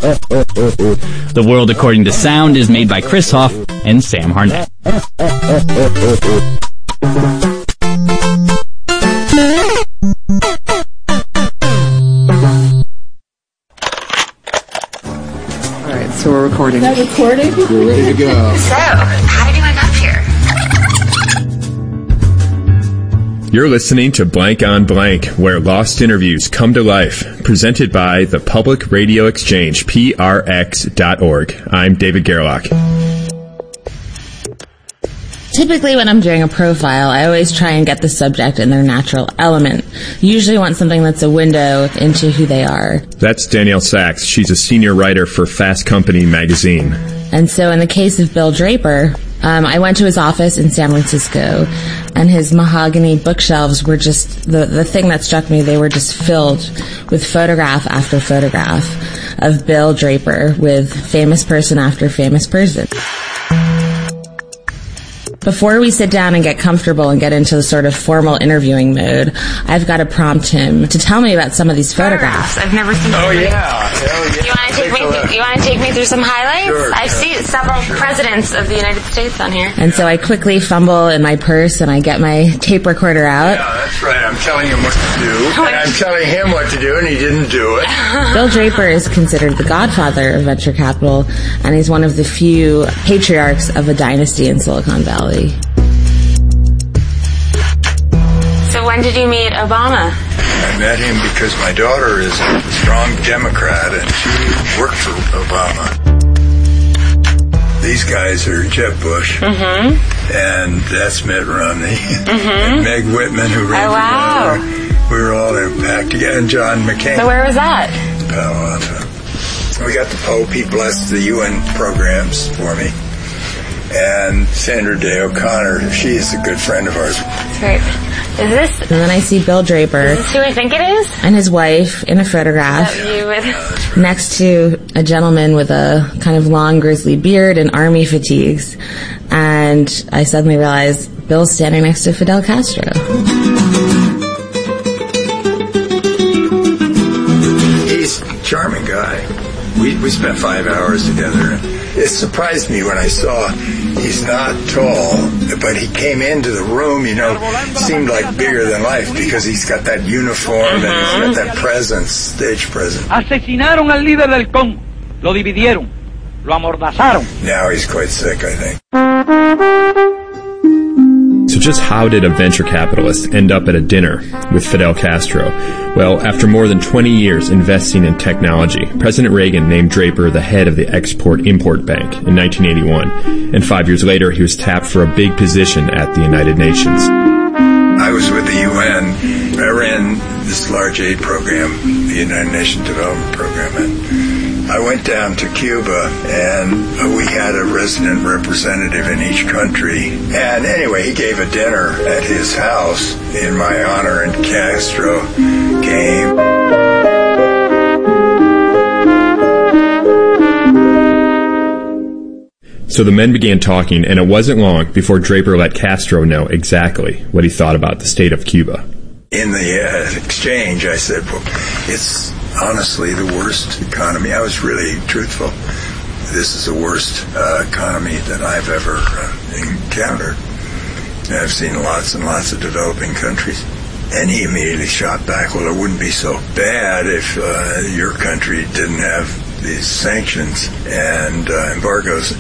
The World According to Sound is made by Chris Hoff and Sam Harnett. Alright, so we're recording. Is that recording? We're ready to go. So, how did you end up here? You're listening to Blank on Blank, where lost interviews come to life, presented by the Public Radio Exchange, prx.org. I'm David Gerlach. Typically when I'm doing a profile, I always try and get the subject in their natural element. Usually want something that's a window into who they are. That's Danielle Sachs. She's a senior writer for Fast Company magazine. And so in the case of Bill Draper, I went to his office in San Francisco, and his mahogany bookshelves were just, the thing that struck me, they were just filled with photograph after photograph of Bill Draper with famous person after famous person. Before we sit down and get comfortable and get into the sort of formal interviewing mode, I've got to prompt him to tell me about some of these photographs. I've never seen. Oh yeah. Hell yeah. You want to take me through some highlights? Sure, I see several presidents of the United States on here. And so I quickly fumble in my purse and I get my tape recorder out. Yeah, that's right. I'm telling him what to do, and I'm telling him what to do, and he didn't do it. Bill Draper is considered the godfather of venture capital, and he's one of the few patriarchs of a dynasty in Silicon Valley. So when did you meet Obama? I met him because my daughter is a strong Democrat, and she worked for Obama. These guys are Jeb Bush, and that's Mitt Romney, and Meg Whitman, who ran for governor. We were all in a pack together, and John McCain. So where was that? Palo Alto. We got the Pope. He blessed the UN programs for me. And Sandra Day O'Connor, she is a good friend of ours. That's great. Is this... And then I see Bill Draper. Is this who I think it is? And his wife in a photograph next to a gentleman with a kind of long grizzly beard and army fatigues. And I suddenly realized Bill's standing next to Fidel Castro. He's a charming guy. We spent 5 hours together. It surprised me when I saw he's not tall, but he came into the room, seemed like bigger than life because he's got that uniform and he's got that presence, stage presence. Asesinaron al líder del Congo, lo dividieron, lo amordazaron. Now he's quite sick, I think. So just how did a venture capitalist end up at a dinner with Fidel Castro? Well, after more than 20 years investing in technology, President Reagan named Draper the head of the Export-Import Bank in 1981. And 5 years later, he was tapped for a big position at the United Nations. I was with the UN. I ran this large aid program, the United Nations Development Program, and I went down to Cuba, and we had a resident representative in each country. And anyway, he gave a dinner at his house in my honor, and Castro came. So the men began talking, and it wasn't long before Draper let Castro know exactly what he thought about the state of Cuba. In the exchange, I said, well, it's honestly the worst economy. I was really truthful. This is the worst economy that I've ever encountered. I've seen lots and lots of developing countries. And he immediately shot back, well, it wouldn't be so bad if your country didn't have these sanctions and embargoes.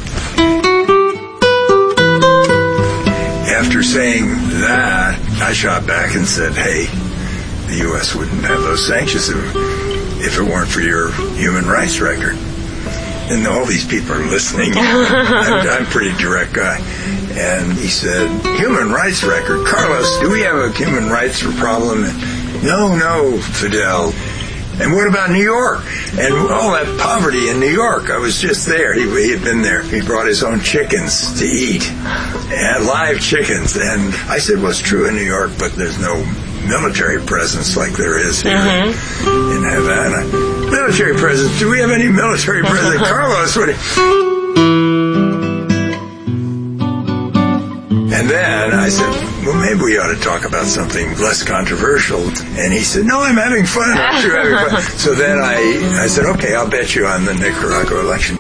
After saying that, I shot back and said, hey, the U.S. wouldn't have those sanctions if it weren't for your human rights record. And all these people are listening. I'm a pretty direct guy. And he said, human rights record? Carlos, do we have a human rights problem? No, Fidel. And what about New York? And all that poverty in New York. I was just there. He had been there. He brought his own chickens to eat. And live chickens. And I said, well, it's true in New York, but there's no military presence like there is here in Havana. Military presence? Do we have any military presence? Carlos, what? And then I said, well, maybe we ought to talk about something less controversial. And he said, no, I'm having fun. Aren't you having fun? So then I said, okay, I'll bet you on the Nicaragua election.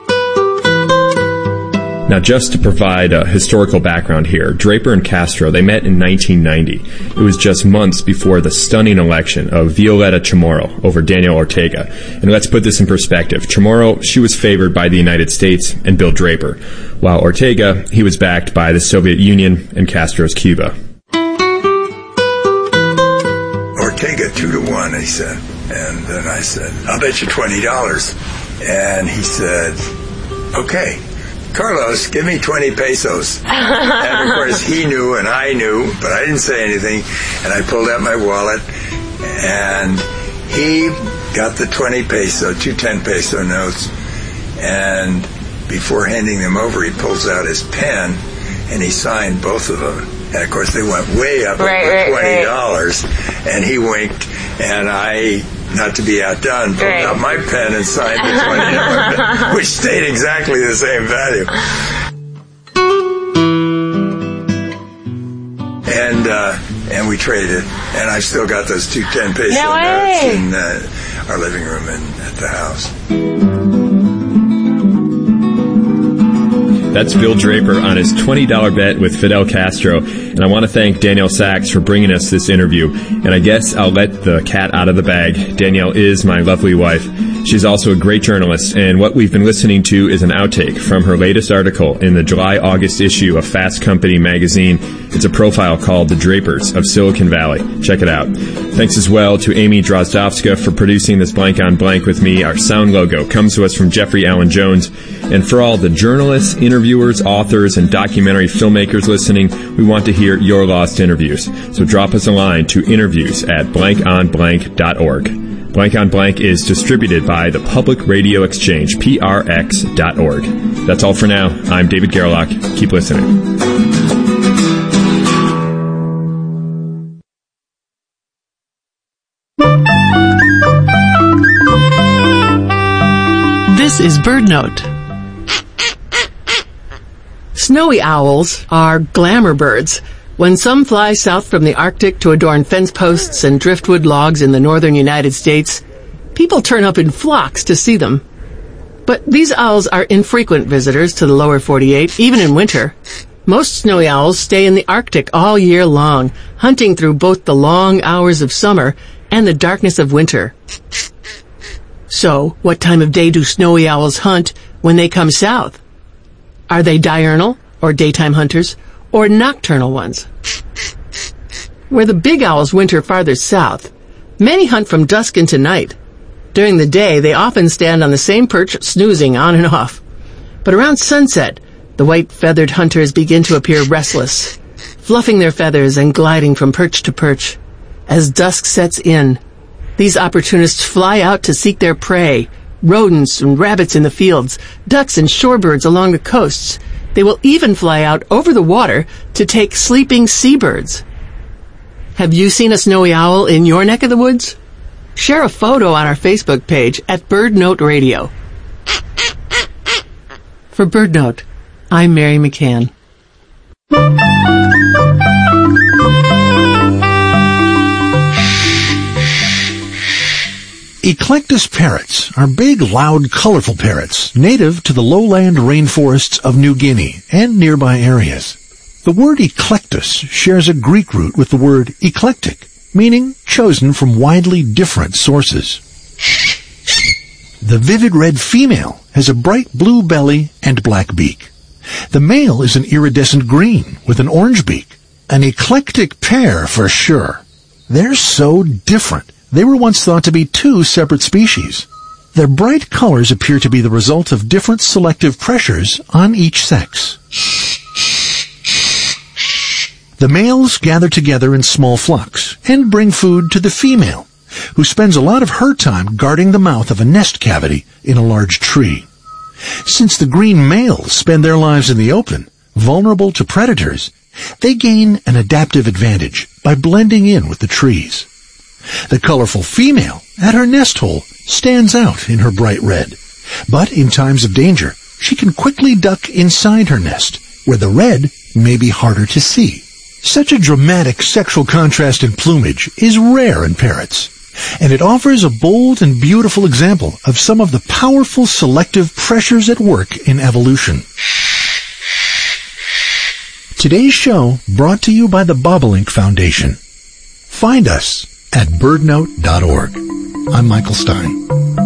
Now, just to provide a historical background here, Draper and Castro, they met in 1990. It was just months before the stunning election of Violeta Chamorro over Daniel Ortega. And let's put this in perspective. Chamorro, she was favored by the United States and Bill Draper, while Ortega, he was backed by the Soviet Union and Castro's Cuba. Ortega 2-1, he said. And then I said, I'll bet you $20. And he said, okay. Carlos, give me 20 pesos. And of course he knew and I knew, but I didn't say anything. And I pulled out my wallet and he got the 20 peso, 2 10 peso notes. And before handing them over, he pulls out his pen and he signed both of them. And of course they went way up over $20. And he winked and I, not to be outdone, pulled out my pen and signed the $20, which stayed exactly the same value. And we traded, and I've still got those 2 10 peso notes in our living room and at the house. That's Bill Draper on his $20 bet with Fidel Castro. And I want to thank Danielle Sachs for bringing us this interview. And I guess I'll let the cat out of the bag. Danielle is my lovely wife. She's also a great journalist. And what we've been listening to is an outtake from her latest article in the July-August issue of Fast Company magazine. It's a profile called The Drapers of Silicon Valley. Check it out. Thanks as well to Amy Drozdowska for producing this Blank on Blank with me. Our sound logo comes to us from Jeffrey Allen Jones. And for all the journalists, interviewers, authors, and documentary filmmakers listening, we want to hear your lost interviews. So drop us a line to interviews@blankonblank.org. Blank on Blank is distributed by the Public Radio Exchange, prx.org. That's all for now. I'm David Gerlach. Keep listening. This is BirdNote. Snowy owls are glamour birds. When some fly south from the Arctic to adorn fence posts and driftwood logs in the northern United States, people turn up in flocks to see them. But these owls are infrequent visitors to the lower 48, even in winter. Most snowy owls stay in the Arctic all year long, hunting through both the long hours of summer and the darkness of winter. So, what time of day do snowy owls hunt when they come south? Are they diurnal, or daytime hunters, or nocturnal ones? Where the big owls winter farther south, many hunt from dusk into night. During the day, they often stand on the same perch, snoozing on and off. But around sunset, the white-feathered hunters begin to appear restless, fluffing their feathers and gliding from perch to perch. As dusk sets in, these opportunists fly out to seek their prey, rodents and rabbits in the fields, ducks and shorebirds along the coasts. They will even fly out over the water to take sleeping seabirds. Have you seen a snowy owl in your neck of the woods? Share a photo on our Facebook page at BirdNote Radio. For BirdNote, I'm Mary McCann. Eclectus parrots are big, loud, colorful parrots native to the lowland rainforests of New Guinea and nearby areas. The word eclectus shares a Greek root with the word eclectic, meaning chosen from widely different sources. The vivid red female has a bright blue belly and black beak. The male is an iridescent green with an orange beak. An eclectic pair for sure. They're so different. They were once thought to be two separate species. Their bright colors appear to be the result of different selective pressures on each sex. The males gather together in small flocks and bring food to the female, who spends a lot of her time guarding the mouth of a nest cavity in a large tree. Since the green males spend their lives in the open, vulnerable to predators, they gain an adaptive advantage by blending in with the trees. The colorful female at her nest hole stands out in her bright red, but in times of danger, she can quickly duck inside her nest, where the red may be harder to see. Such a dramatic sexual contrast in plumage is rare in parrots, and it offers a bold and beautiful example of some of the powerful selective pressures at work in evolution. Today's show brought to you by the Bobolink Foundation. Find us at birdnote.org. I'm Michael Stein.